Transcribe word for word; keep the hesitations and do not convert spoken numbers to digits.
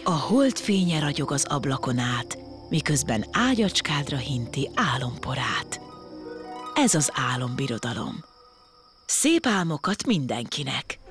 A holdfénye ragyog az ablakon át, miközben ágyacskádra hinti álomporát. Ez az álombirodalom. Szép álmokat mindenkinek!